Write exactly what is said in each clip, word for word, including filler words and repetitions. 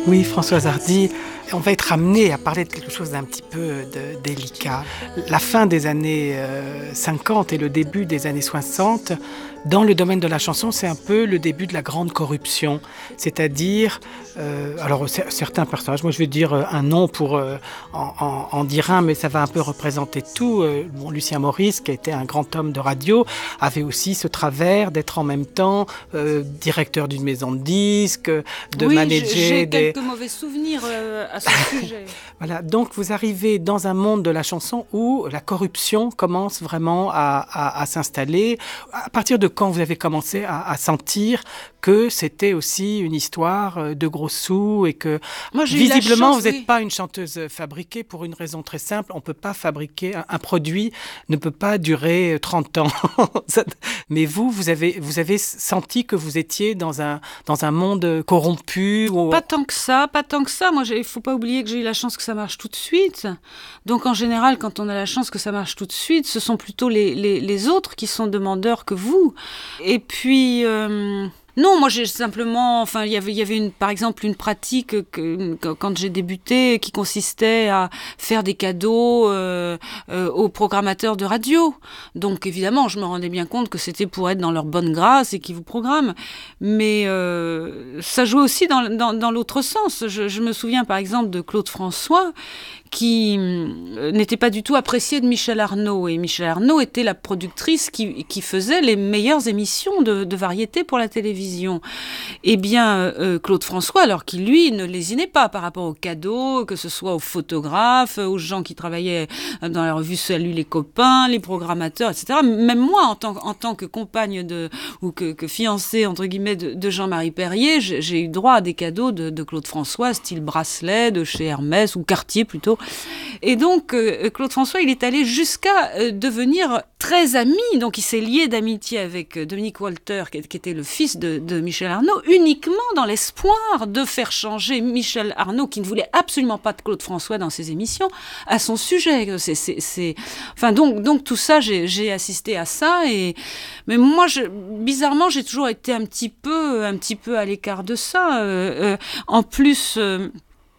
Oui, Françoise Hardy, on va être amené à parler de quelque chose d'un petit peu de, délicat. La fin des années euh, cinquante et le début des années soixante, dans le domaine de la chanson, c'est un peu le début de la grande corruption. C'est-à-dire, euh, alors c- certains personnages, moi je vais dire euh, un nom pour euh, en, en, en dire un, mais ça va un peu représenter tout. Euh, bon, Lucien Maurice, qui était un grand homme de radio, avait aussi ce travers d'être en même temps euh, directeur d'une maison de disques, de oui, manager j'ai des... quelques mauvais souvenirs euh, à ce sujet. Voilà, donc vous arrivez dans un monde de la chanson où la corruption commence vraiment à, à, à s'installer. À partir de quand vous avez commencé à, à sentir que c'était aussi une histoire de gros sous et que Moi, j'ai visiblement eu la chance, vous n'êtes oui. pas une chanteuse fabriquée pour une raison très simple. On ne peut pas fabriquer, un, un produit ne peut pas durer trente ans. Mais vous, vous avez, vous avez senti que vous étiez dans un, dans un monde corrompu. Où... Pas tant que ça, pas tant que ça. Moi, il ne faut pas oublier que j'ai eu la chance que ça marche tout de suite. Donc, en général, quand on a la chance que ça marche tout de suite, ce sont plutôt les, les, les autres qui sont demandeurs que vous. Et puis... Euh Non, moi j'ai simplement, enfin il y avait, il y avait une, par exemple une pratique que, que quand j'ai débuté qui consistait à faire des cadeaux euh, euh, aux programmateurs de radio. Donc évidemment, je me rendais bien compte que c'était pour être dans leur bonne grâce et qu'ils vous programment. Mais euh, ça jouait aussi dans, dans, dans l'autre sens. Je, je me souviens par exemple de Claude François, qui euh, n'était pas du tout appréciée de Michel Arnaud. Et Michel Arnaud était la productrice qui, qui faisait les meilleures émissions de, de variété pour la télévision. Eh bien, euh, Claude François, alors qu'il, lui, ne lésinait pas par rapport aux cadeaux, que ce soit aux photographes, aux gens qui travaillaient dans la revue Salut les copains, les programmateurs, et cetera. Même moi, en tant, en tant que compagne de, ou que, que fiancée, entre guillemets, de, de Jean-Marie Perrier, j'ai, j'ai eu droit à des cadeaux de, de Claude François, style bracelet, de chez Hermès, ou Cartier plutôt. Et donc, euh, Claude François, il est allé jusqu'à euh, devenir très ami. Donc, il s'est lié d'amitié avec euh, Dominique Walter, qui, qui était le fils de, de Michel Arnaud, uniquement dans l'espoir de faire changer Michel Arnaud, qui ne voulait absolument pas de Claude François dans ses émissions, à son sujet. C'est, c'est, c'est... Enfin, donc, donc, tout ça, j'ai, j'ai assisté à ça. Et... Mais moi, je... bizarrement, j'ai toujours été un petit peu, un petit peu à l'écart de ça. Euh, euh, en plus... Euh...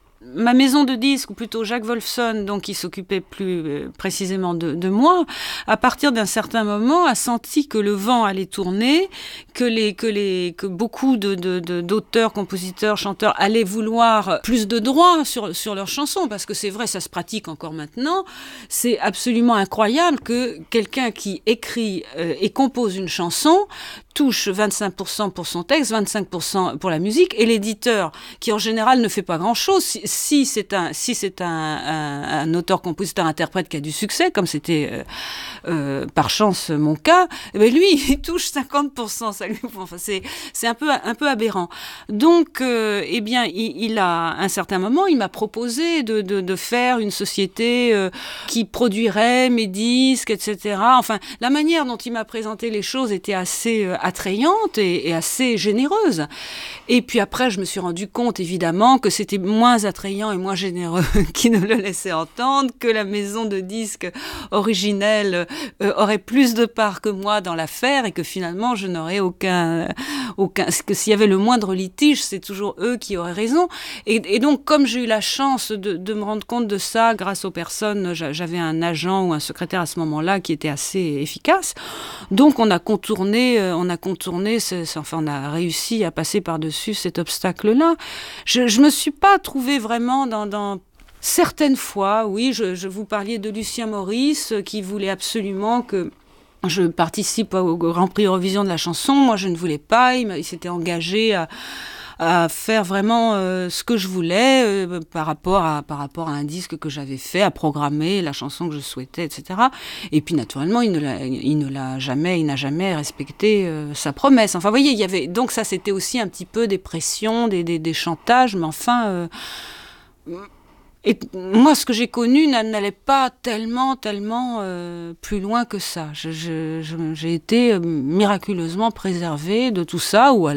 Ma maison de disques, ou plutôt Jacques Wolfson, donc qui s'occupait plus euh, précisément de, de moi, à partir d'un certain moment, a senti que le vent allait tourner, que, les, que, les, que beaucoup de, de, de, d'auteurs, compositeurs, chanteurs allaient vouloir plus de droits sur, sur leurs chansons, parce que c'est vrai, ça se pratique encore maintenant. C'est absolument incroyable que quelqu'un qui écrit euh, et compose une chanson touche vingt-cinq pour cent pour son texte, vingt-cinq pour cent pour la musique, et l'éditeur, qui en général ne fait pas grand-chose, si, si c'est un, si c'est un, un, un auteur, compositeur, interprète qui a du succès, comme c'était euh, euh, par chance mon cas, eh bien lui, il touche cinquante pour cent, ça lui, enfin, c'est, c'est un peu, un peu aberrant. Donc, euh, eh bien, il, il a, à un certain moment, il m'a proposé de, de, de faire une société euh, qui produirait mes disques, et cetera. Enfin, la manière dont il m'a présenté les choses était assez euh, attrayante et, et assez généreuse. Et puis après, je me suis rendu compte, évidemment, que c'était moins attrayant et moins généreux qu'il ne le laissait entendre, que la maison de disques originelle euh, aurait plus de part que moi dans l'affaire et que finalement, je n'aurais aucun... aucun que s'il y avait le moindre litige, c'est toujours eux qui auraient raison. Et, et donc, comme j'ai eu la chance de, de me rendre compte de ça grâce aux personnes, j'avais un agent ou un secrétaire à ce moment-là qui était assez efficace. Donc, on a contourné, on a contourné, enfin, on a réussi à passer par-dessus cet obstacle-là. Je, je me suis pas trouvée vraiment dans, dans certaines fois, oui, je, je vous parliez de Lucien Maurice qui voulait absolument que je participe au Grand Prix Eurovision de la chanson. Moi, je ne voulais pas. Il, il s'était engagé à, à faire vraiment euh, ce que je voulais euh, par rapport à par rapport à un disque que j'avais fait, à programmer la chanson que je souhaitais, et cetera. Et puis, naturellement, il ne l'a, il ne l'a jamais, il n'a jamais respecté euh, sa promesse. Enfin, vous voyez, il y avait donc ça, c'était aussi un petit peu des pressions, des des, des chantages, mais enfin. Euh, Et moi, ce que j'ai connu n'allait pas tellement, tellement euh, plus loin que ça. Je, je, je, j'ai été miraculeusement préservée de tout ça, ou alors